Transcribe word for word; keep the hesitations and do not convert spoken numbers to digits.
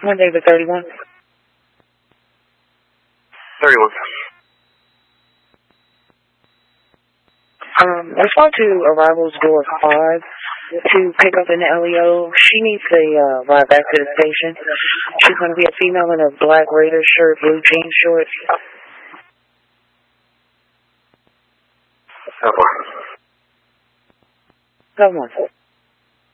One David thirty-one. thirty-one. Um, respond to arrivals door five to pick up an L E O. She needs to uh, ride back to the station. She's going to be a female in a black Raider shirt, blue jean shorts. Come on. Come on.